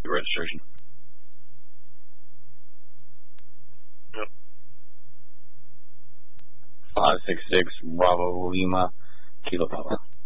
the registration. Yep. 566 Bravo Lima Kilo Papa.